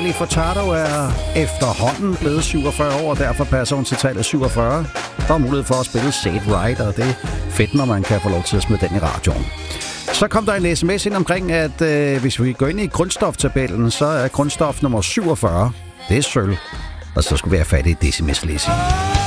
Nelly Furtado er efterhånden blevet 47 år, og derfor passer hun til tallet 47. Der er mulighed for at spille Say It Right, og det er fedt, når man kan få lov til at smide den i radioen. Så kom der en sms ind omkring, at hvis vi går ind i grundstoftabellen, så er grundstof nummer 47. Det er sølv. Og så skulle vi have fat i Dizzy Miss Lizzy.